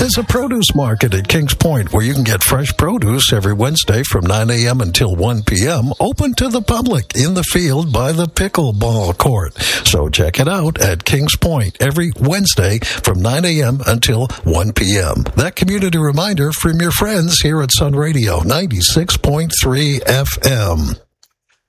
is a produce market at Kings Point where you can get fresh produce every Wednesday from 9 a.m. until 1 p.m. open to the public in the field by the pickleball court. So check it out at Kings Point every Wednesday from 9 a.m. until 1 p.m. That community reminder from your friends here at Sun Radio 96.3 FM.